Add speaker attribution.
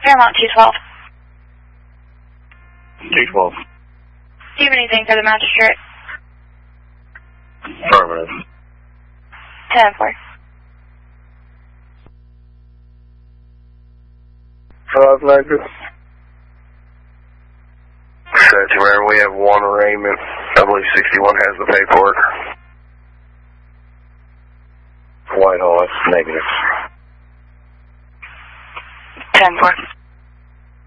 Speaker 1: Paramount 212.
Speaker 2: 212.
Speaker 1: Do you have anything for the magistrate?
Speaker 2: Affirmative.
Speaker 1: 10-4.
Speaker 2: Hello, Flaggers. Saturday, we have one Raymond. I believe 61 has the paperwork. Whitehall, that's negative.
Speaker 1: 10-4.